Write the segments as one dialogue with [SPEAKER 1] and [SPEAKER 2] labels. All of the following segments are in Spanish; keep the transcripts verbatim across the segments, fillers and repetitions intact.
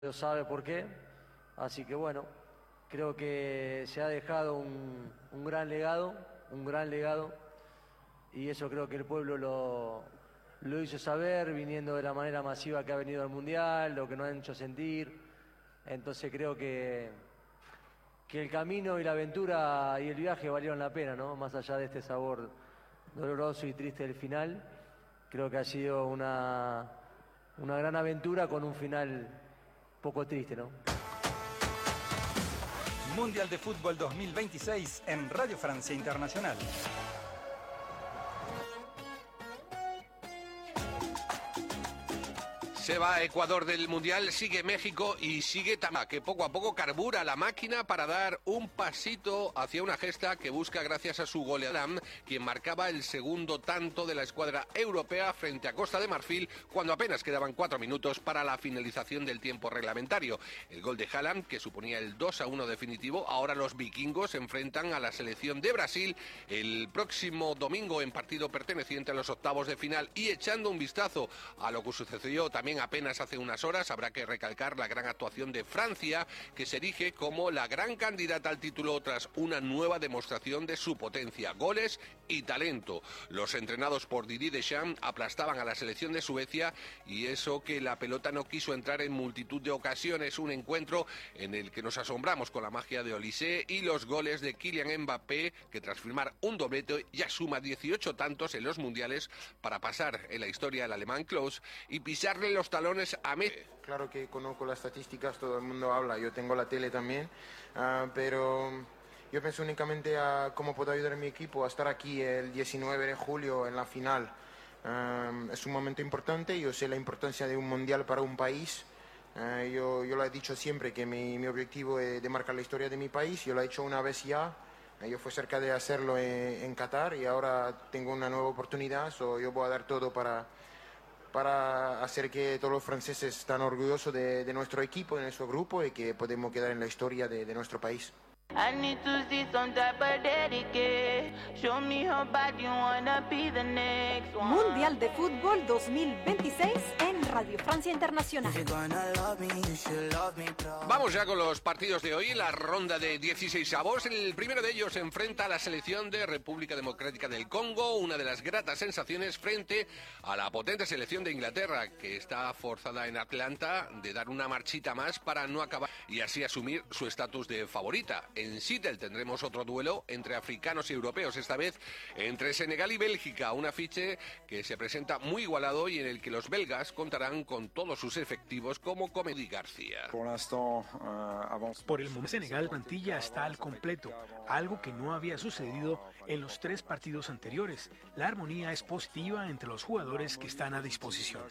[SPEAKER 1] Dios sabe por qué, así que bueno, creo que se ha dejado un, un gran legado, un gran legado, y eso creo que el pueblo lo, lo hizo saber, viniendo de la manera masiva que ha venido al Mundial, lo que nos han hecho sentir, entonces creo que, que el camino y la aventura y el viaje valieron la pena, ¿no? Más allá de este sabor doloroso y triste del final, creo que ha sido una, una gran aventura con un final poco triste, ¿no?
[SPEAKER 2] Mundial de Fútbol dos mil veintiséis en Radio Francia Internacional.
[SPEAKER 3] Se va Ecuador del Mundial, sigue México y sigue Tamá, que poco a poco carbura la máquina para dar un pasito hacia una gesta que busca gracias a su goleador, quien marcaba el segundo tanto de la escuadra europea frente a Costa de Marfil cuando apenas quedaban cuatro minutos para la finalización del tiempo reglamentario. El gol de Haaland, que suponía el dos a uno definitivo, ahora los vikingos se enfrentan a la selección de Brasil el próximo domingo en partido perteneciente a los octavos de final. Y echando un vistazo a lo que sucedió también apenas hace unas horas, habrá que recalcar la gran actuación de Francia, que se erige como la gran candidata al título tras una nueva demostración de su potencia, goles y talento. Los entrenados por Didier Deschamps aplastaban a la selección de Suecia, y eso que la pelota no quiso entrar en multitud de ocasiones. Un encuentro en el que nos asombramos con la magia de Olise y los goles de Kylian Mbappé, que tras firmar un doblete ya suma dieciocho tantos en los mundiales para pasar en la historia al alemán Klose y pisarle los talones a Messi.
[SPEAKER 4] Claro que conozco las estadísticas, todo el mundo habla, yo tengo la tele también, uh, pero yo pienso únicamente a cómo puedo ayudar a mi equipo a estar aquí el diecinueve de julio en la final. Uh, es un momento importante, yo sé la importancia de un mundial para un país. Uh, yo, yo lo he dicho siempre que mi, mi objetivo es de marcar la historia de mi país. Yo lo he hecho una vez ya, uh, yo fui cerca de hacerlo en, en Qatar y ahora tengo una nueva oportunidad, so yo voy a dar todo para... para hacer que todos los franceses estén orgullosos de, de nuestro equipo, de nuestro grupo, y que podemos quedar en la historia de, de nuestro país.
[SPEAKER 5] I need to see some type of dedication. Show me how bad you wanna be the next one.
[SPEAKER 6] Mundial de Fútbol dos mil veintiséis en Radio Francia Internacional.
[SPEAKER 3] Vamos ya con los partidos de hoy, la ronda de dieciséis avos. El primero de ellos se enfrenta a la selección de República Democrática del Congo, una de las gratas sensaciones frente a la potente selección de Inglaterra, que está forzada en Atlanta de dar una marchita más para no acabar y así asumir su estatus de favorita. En Seattle tendremos otro duelo entre africanos y europeos, esta vez entre Senegal y Bélgica, un afiche que se presenta muy igualado y en el que los belgas contarán con todos sus efectivos como Comedy García.
[SPEAKER 7] Por el momento Senegal, la plantilla está al completo, algo que no había sucedido en los tres partidos anteriores. La armonía es positiva entre los jugadores que están a disposición.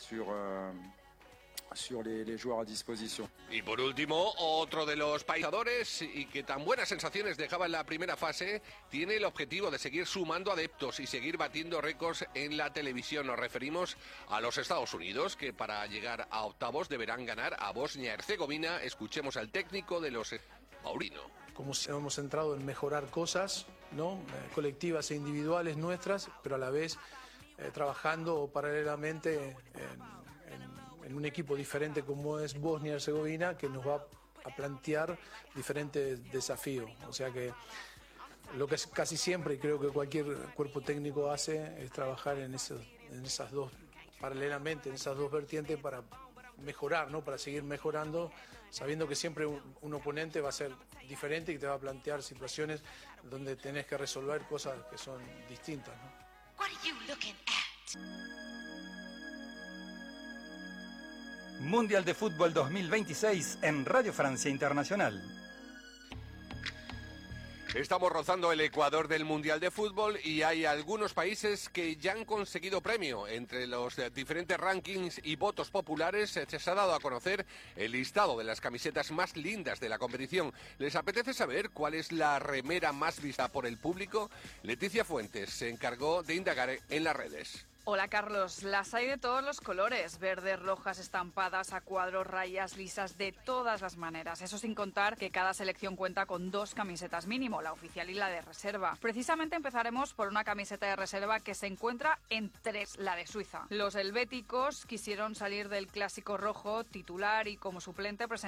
[SPEAKER 8] Sur les, les joueurs à disposition.
[SPEAKER 3] Y por último, otro de los paisadores y que tan buenas sensaciones dejaba en la primera fase, tiene el objetivo de seguir sumando adeptos y seguir batiendo récords en la televisión. Nos referimos a los Estados Unidos, que para llegar a octavos deberán ganar a Bosnia-Herzegovina. Escuchemos al técnico de los Maurino.
[SPEAKER 9] Como hemos centrado en mejorar cosas, ¿no? Eh, colectivas e individuales nuestras, pero a la vez eh, trabajando paralelamente en, en en un equipo diferente como es Bosnia-Herzegovina, que nos va a plantear diferentes desafíos. O sea que lo que casi siempre, y creo que cualquier cuerpo técnico hace, es trabajar en, esos, en esas dos, paralelamente, en esas dos vertientes para mejorar, ¿no? Para seguir mejorando, sabiendo que siempre un, un oponente va a ser diferente y te va a plantear situaciones donde tenés que resolver cosas que son distintas, ¿no?
[SPEAKER 10] What are you looking at?
[SPEAKER 2] Mundial de Fútbol dos mil veintiséis en Radio Francia Internacional.
[SPEAKER 3] Estamos rozando el Ecuador del Mundial de Fútbol y hay algunos países que ya han conseguido premio. Entre los diferentes rankings y votos populares se ha dado a conocer el listado de las camisetas más lindas de la competición. ¿Les apetece saber cuál es la remera más vista por el público? Leticia Fuentes se encargó de indagar en las redes.
[SPEAKER 8] Hola Carlos, las hay de todos los colores, verdes, rojas, estampadas, a cuadros, rayas, lisas, de todas las maneras. Eso sin contar que cada selección cuenta con dos camisetas mínimo, la oficial y la de reserva. Precisamente empezaremos por una camiseta de reserva que se encuentra en tres, la de Suiza. Los helvéticos quisieron salir del clásico rojo titular y como suplente presentaron